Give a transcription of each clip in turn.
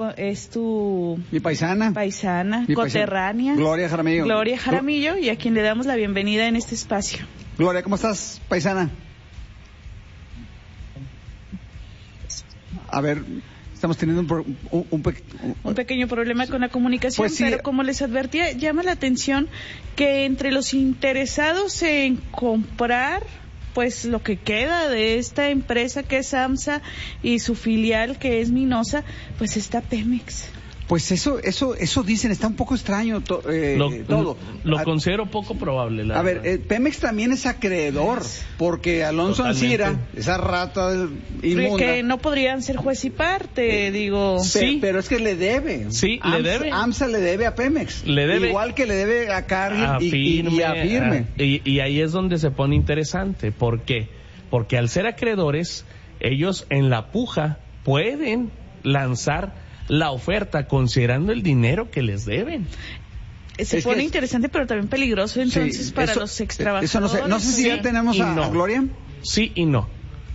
bueno, es tu... Mi paisana, mi coterránea. Gloria Jaramillo, y a quien le damos la bienvenida en este espacio. Gloria, ¿cómo estás, paisana? A ver, estamos teniendo un pequeño problema con la comunicación, pues sí, pero como les advertía, llama la atención que entre los interesados en comprar pues lo que queda de esta empresa que es AMSA y su filial que es Minosa, pues está Pemex. Pues eso dicen, está un poco extraño todo. Lo considero poco probable. Pemex también es acreedor, porque Alonso Ancira, esa rata inmunda... Que no podrían ser juez y parte, digo... Sí, pero es que le debe. Sí, le debe. AMSA le debe a Pemex. Le debe. Igual que le debe a Cargill y a Firme. Y ahí es donde se pone interesante. ¿Por qué? Porque al ser acreedores, ellos en la puja pueden lanzar la oferta considerando el dinero que les deben. Se pone interesante, pero también peligroso entonces para los extrabajadores. Eso no sé si ya tenemos a Gloria. Sí y no.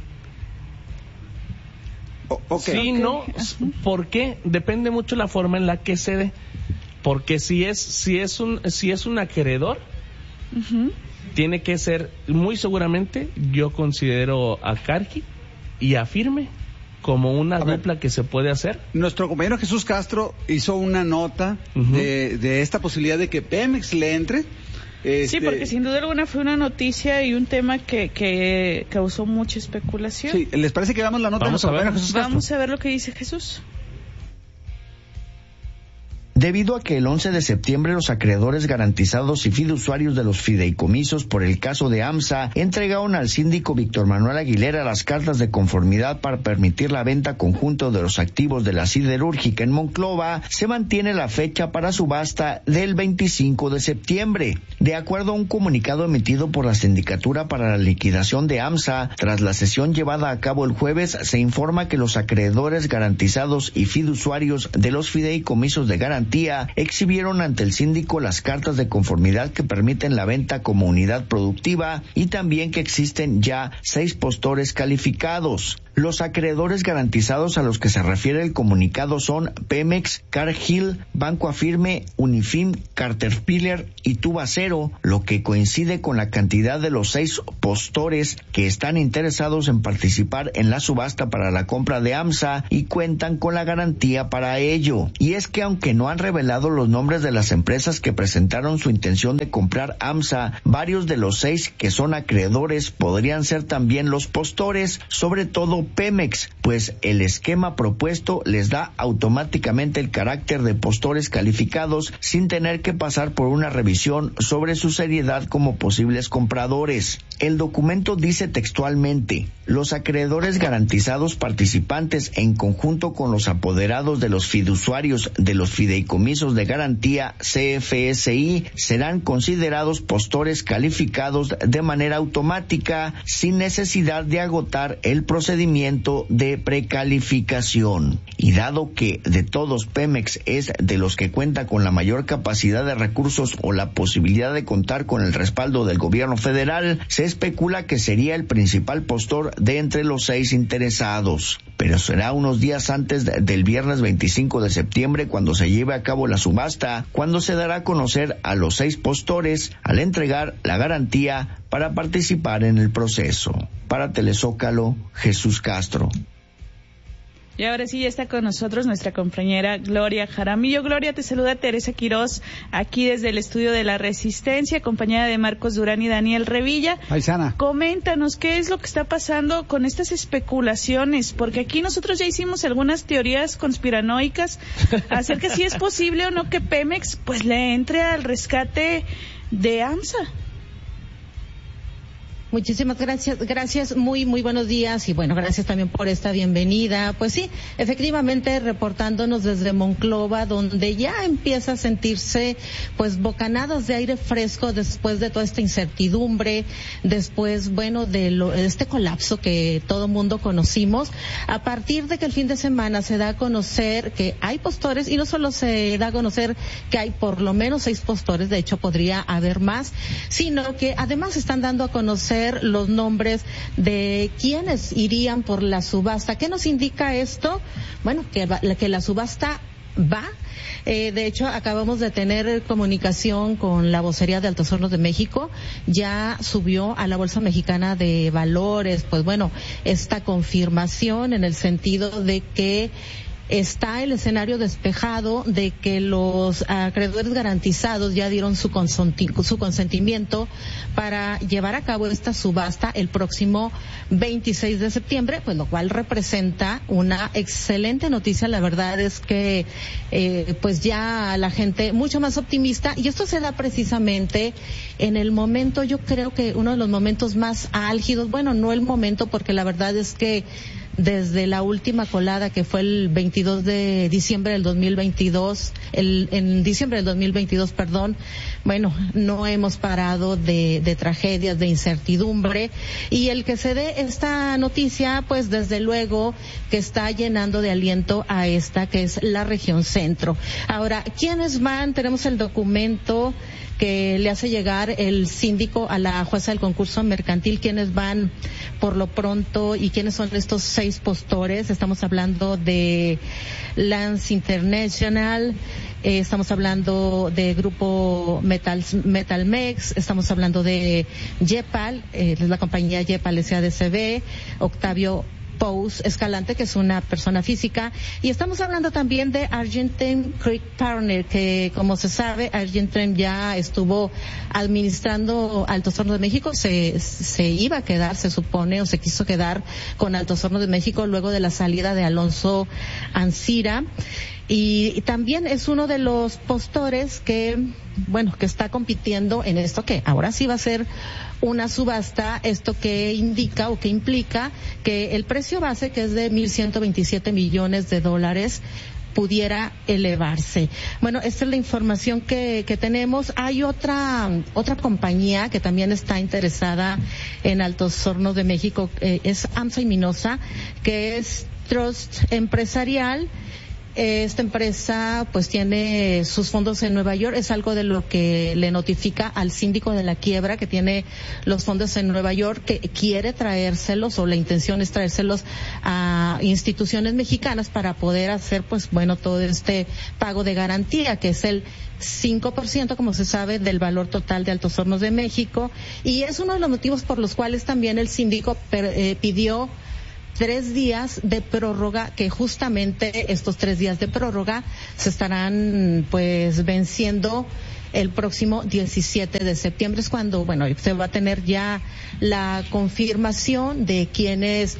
Okay. No. ¿Por qué? Depende mucho la forma en la que se dé. Porque si es un acreedor, tiene que ser, muy seguramente, yo considero a Cargill y a Firme como una dupla que se puede hacer. Nuestro compañero Jesús Castro hizo una nota de esta posibilidad de que Pemex le entre. Sí, porque sin duda alguna fue una noticia y un tema que causó mucha especulación. Sí, ¿les parece que veamos la nota de nuestro compañero Jesús Castro? Vamos a ver lo que dice Jesús. Debido a que el 11 de septiembre los acreedores garantizados y fiduciarios de los fideicomisos por el caso de AMSA entregaron al síndico Víctor Manuel Aguilera las cartas de conformidad para permitir la venta conjunta de los activos de la siderúrgica en Monclova, se mantiene la fecha para subasta del 25 de septiembre. De acuerdo a un comunicado emitido por la Sindicatura para la Liquidación de AMSA, tras la sesión llevada a cabo el jueves, se informa que los acreedores garantizados y fiduciarios de los fideicomisos de garantía exhibieron ante el síndico las cartas de conformidad que permiten la venta como unidad productiva y también que existen ya 6 postores calificados. Los acreedores garantizados a los que se refiere el comunicado son Pemex, Cargill, Banco Afirme, Unifin, Caterpillar y Tubacero, lo que coincide con la cantidad de los 6 postores que están interesados en participar en la subasta para la compra de AMSA y cuentan con la garantía para ello. Y es que aunque no han revelado los nombres de las empresas que presentaron su intención de comprar AMSA, varios de los 6 que son acreedores podrían ser también los postores, sobre todo Pemex, pues el esquema propuesto les da automáticamente el carácter de postores calificados sin tener que pasar por una revisión sobre su seriedad como posibles compradores. El documento dice textualmente: los acreedores garantizados participantes en conjunto con los apoderados de los fiduciarios de los fideicomisos de garantía CFSI serán considerados postores calificados de manera automática sin necesidad de agotar el procedimiento de precalificación. Y dado que de todos Pemex es de los que cuenta con la mayor capacidad de recursos o la posibilidad de contar con el respaldo del gobierno federal, se especula que sería el principal postor de entre los 6 interesados. Pero será unos días antes del viernes 25 de septiembre cuando se lleve a cabo la subasta, cuando se dará a conocer a los 6 postores al entregar la garantía para participar en el proceso. Para Telezócalo, Jesús Castro. Y ahora sí ya está con nosotros nuestra compañera Gloria Jaramillo. Gloria, te saluda Teresa Quirós, aquí desde el estudio de La Resistencia, acompañada de Marcos Durán y Daniel Revilla. Paisana. Coméntanos qué es lo que está pasando con estas especulaciones, porque aquí nosotros ya hicimos algunas teorías conspiranoicas acerca si es posible o no que Pemex pues le entre al rescate de AMSA. Muchísimas gracias, muy buenos días y bueno, gracias también por esta bienvenida. Pues sí, efectivamente reportándonos desde Monclova, donde ya empieza a sentirse pues bocanadas de aire fresco después de toda esta incertidumbre, después bueno de este colapso que todo mundo conocimos, a partir de que el fin de semana se da a conocer que hay postores y no solo se da a conocer que hay por lo menos 6 postores, de hecho podría haber más, sino que además están dando a conocer los nombres de quienes irían por la subasta. ¿Qué nos indica esto? bueno, que la subasta va. De hecho, acabamos de tener comunicación con la vocería de Altos Hornos de México. Ya subió a la Bolsa Mexicana de Valores, pues bueno, esta confirmación en el sentido de que está el escenario despejado, de que los acreedores garantizados ya dieron su consentimiento para llevar a cabo esta subasta el próximo 26 de septiembre, pues lo cual representa una excelente noticia. La verdad es que pues ya la gente mucho más optimista, y esto se da precisamente en el momento, yo creo que uno de los momentos más álgidos, bueno, no el momento, porque la verdad es que desde la última colada, que fue el 22 de diciembre del 2022, en diciembre del 2022, bueno, no hemos parado de tragedias, de incertidumbre, y el que se dé esta noticia, pues desde luego que está llenando de aliento a esta que es la región centro. Ahora, ¿quiénes van? Tenemos el documento que le hace llegar el síndico a la jueza del concurso mercantil, quiénes van por lo pronto y quiénes son estos 6 postores. Estamos hablando de Lance International, estamos hablando de Grupo Metalmex, estamos hablando de Yepal, es la compañía Yepal SADCB, Octavio Pous Escalante, que es una persona física, y estamos hablando también de Argentine Creek Partner, que como se sabe, Argentine ya estuvo administrando Altos Hornos de México, se iba a quedar, se supone, o se quiso quedar con Altos Hornos de México luego de la salida de Alonso Ancira. Y también es uno de los postores que está compitiendo en esto, que ahora sí va a ser una subasta, esto que indica o que implica que el precio base, que es de $1,127 millones, pudiera elevarse. Bueno, esta es la información que tenemos. Hay otra compañía que también está interesada en Altos Hornos de México, es AMSA y Minosa, que es Trust Empresarial. Esta empresa pues tiene sus fondos en Nueva York, es algo de lo que le notifica al síndico de la quiebra, que tiene los fondos en Nueva York, que quiere traérselos, o la intención es traérselos a instituciones mexicanas para poder hacer todo este pago de garantía, que es el 5%, como se sabe, del valor total de Altos Hornos de México, y es uno de los motivos por los cuales también el síndico pidió 3 días de prórroga, que justamente estos 3 días de prórroga se estarán venciendo el próximo 17 de septiembre. Es cuando, se va a tener ya la confirmación de quienes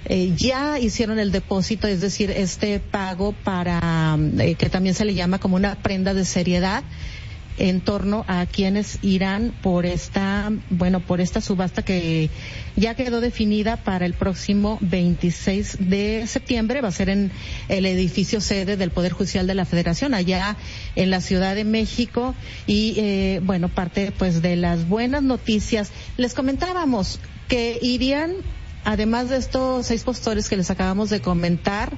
ya hicieron el depósito, es decir, este pago para que también se le llama como una prenda de seriedad, en torno a quienes irán por esta subasta que ya quedó definida para el próximo 26 de septiembre. Va a ser en el edificio sede del Poder Judicial de la Federación, allá en la Ciudad de México. Y parte de las buenas noticias, les comentábamos que irían, además de estos 6 postores que les acabamos de comentar,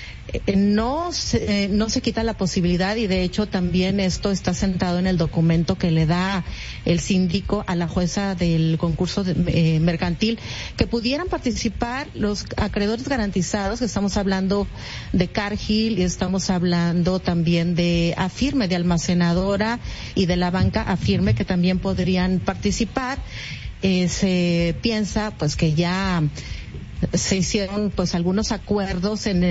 no se quita la posibilidad, y de hecho también esto está sentado en el documento que le da el síndico a la jueza del concurso mercantil, que pudieran participar los acreedores garantizados, que estamos hablando de Cargill y estamos hablando también de Afirme, de Almacenadora, y de la banca Afirme, que también podrían participar. Se piensa que ya se hicieron algunos acuerdos en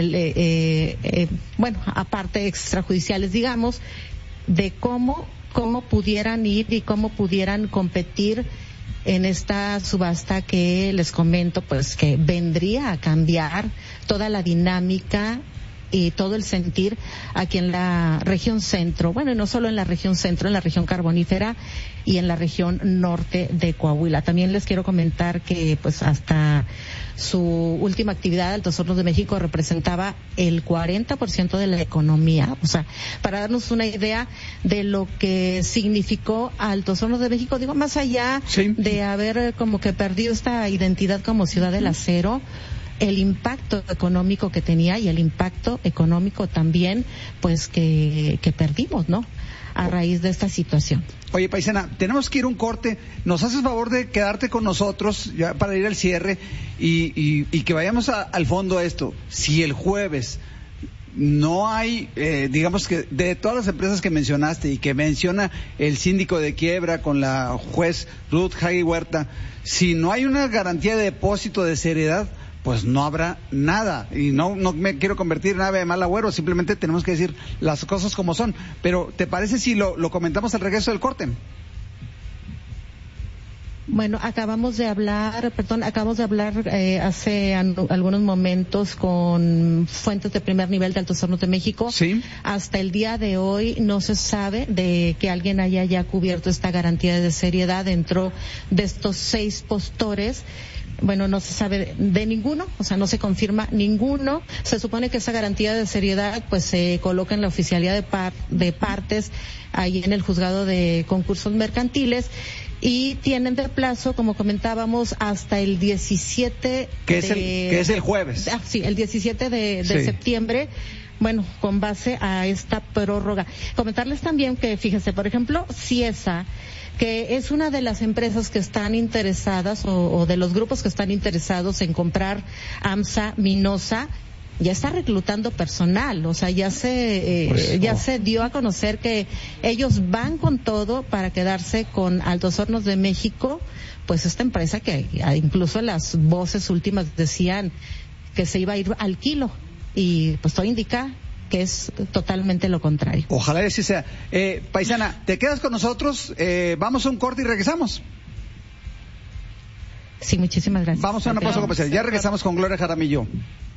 aparte extrajudiciales, digamos, de cómo pudieran ir y cómo pudieran competir en esta subasta, que les comento que vendría a cambiar toda la dinámica y todo el sentir aquí en la región centro, y no solo en la región centro, en la región carbonífera y en la región norte de Coahuila. También les quiero comentar que hasta su última actividad, Altos Hornos de México representaba el 40% de la economía. Para darnos una idea de lo que significó Altos Hornos de México, digo, más allá de haber perdido esta identidad como ciudad del acero, el impacto económico que tenía, y el impacto económico también que perdimos, ¿no?, a raíz de esta situación. Oye, paisana, tenemos que ir a un corte. ¿Nos haces favor de quedarte con nosotros ya para ir al cierre y que vayamos al fondo de esto? Si el jueves no hay, digamos que de todas las empresas que mencionaste y que menciona el síndico de quiebra con la juez Ruth Jagui Huerta, si no hay una garantía de depósito de seriedad, pues no habrá nada. Y no me quiero convertir en ave de mal agüero, simplemente tenemos que decir las cosas como son. Pero, ¿te parece si lo comentamos al regreso del corte? Bueno, acabamos de hablar hace algunos momentos con fuentes de primer nivel de Altos Hornos de México. Sí. Hasta el día de hoy no se sabe de que alguien haya ya cubierto esta garantía de seriedad dentro de estos 6 postores. Bueno, no se sabe de ninguno, o sea, no se confirma ninguno. Se supone que esa garantía de seriedad pues se coloca en la oficialía de partes ahí en el juzgado de concursos mercantiles y tienen de plazo, como comentábamos, hasta el 17 que es el jueves. Sí, el 17 de septiembre. Bueno, con base a esta prórroga. Comentarles también que, fíjense, por ejemplo, Ciesa, que es una de las empresas que están interesadas o de los grupos que están interesados en comprar AMSA Minosa, ya está reclutando personal, o sea, ya se dio a conocer que ellos van con todo para quedarse con Altos Hornos de México, pues esta empresa que incluso las voces últimas decían que se iba a ir al kilo y pues todo indica que es totalmente lo contrario. Ojalá así sea. Paisana, ¿te quedas con nosotros? Vamos a un corte y regresamos. Sí, muchísimas gracias. Vamos a una pausa comercial. Ya regresamos con Gloria Jaramillo.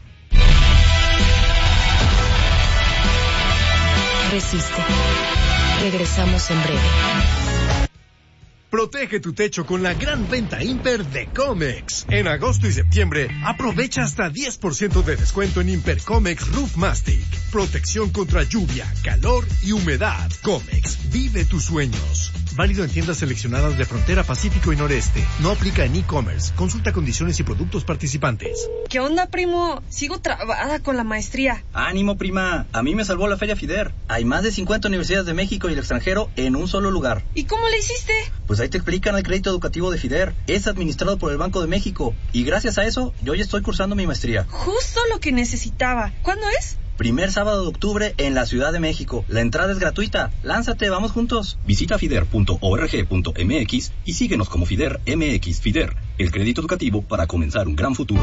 Resiste. Regresamos en breve. Protege tu techo con la gran venta Imper de Comex. En agosto y septiembre, aprovecha hasta 10% de descuento en Imper Comex Roof Mastic. Protección contra lluvia, calor y humedad. Comex, vive tus sueños. Válido en tiendas seleccionadas de Frontera, Pacífico y Noreste. No aplica en e-commerce. Consulta condiciones y productos participantes. ¿Qué onda, primo? Sigo trabada con la maestría. Ánimo, prima. A mí me salvó la Feria FIDER. Hay más de 50 universidades de México y el extranjero en un solo lugar. ¿Y cómo le hiciste? Pues ahí te explican el crédito educativo de FIDER. Es administrado por el Banco de México. Y gracias a eso, yo ya estoy cursando mi maestría. Justo lo que necesitaba. ¿Cuándo es? Primer sábado de octubre en la Ciudad de México. La entrada es gratuita. Lánzate, vamos juntos. Visita fider.org.mx y síguenos como FIDER MX. FIDER, el crédito educativo para comenzar un gran futuro.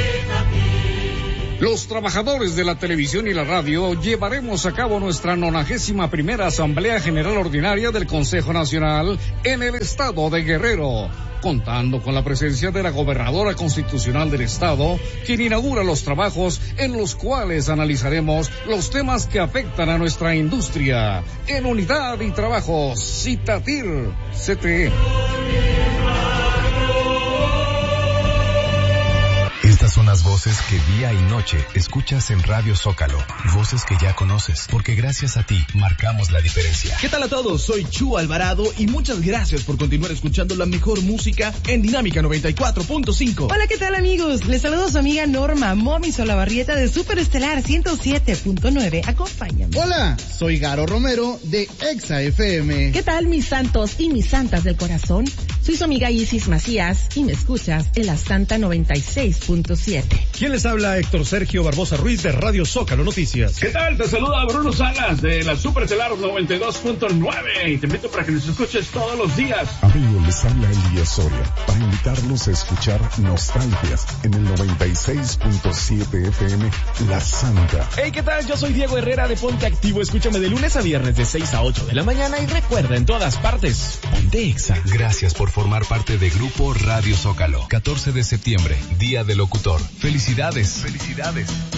Los trabajadores de la televisión y la radio llevaremos a cabo nuestra 91ª Asamblea General Ordinaria del Consejo Nacional en el estado de Guerrero, contando con la presencia de la gobernadora constitucional del estado, quien inaugura los trabajos en los cuales analizaremos los temas que afectan a nuestra industria. En Unidad y Trabajo, Citatir, CTE. Estas son las voces que día y noche escuchas en Radio Zócalo. Voces que ya conoces, porque gracias a ti marcamos la diferencia. ¿Qué tal a todos? Soy Chu Alvarado y muchas gracias por continuar escuchando la mejor música en Dinámica 94.5. Hola, ¿qué tal, amigos? Les saludo a su amiga Norma Momi Solabarrieta de Super Estelar 107.9. Acompáñame. Hola, soy Garo Romero de Exa FM. ¿Qué tal, mis santos y mis santas del corazón? Soy su amiga Isis Macías y me escuchas en la Santa 96.7. ¿Quién les habla? Héctor Sergio Barbosa Ruiz de Radio Zócalo Noticias. ¿Qué tal? Te saluda Bruno Salas de la Super Estelar 92.9 y te invito para que nos escuches todos los días. Amigos, les habla Elías Soria para invitarlos a escuchar Nostalgias en el 96.7 FM La Santa. Hey, ¿qué tal? Yo soy Diego Herrera de Ponte Activo. Escúchame de lunes a viernes de 6 a 8 de la mañana y recuerda, en todas partes, Ponte Exa. Gracias por formar parte de Grupo Radio Zócalo. 14 de septiembre, Día del Locutor. Felicidades. Felicidades.